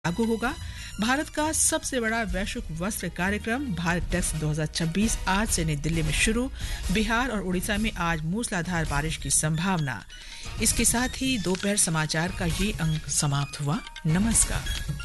लागू होगा। भारत का सबसे बड़ा वैश्विक वस्त्र कार्यक्रम भारत टेक्स 2026 आज से नई दिल्ली में शुरू। बिहार और उड़ीसा में आज मूसलाधार बारिश की संभावना। इसके साथ ही दोपहर समाचार का ये अंक समाप्त हुआ। नमस्कार।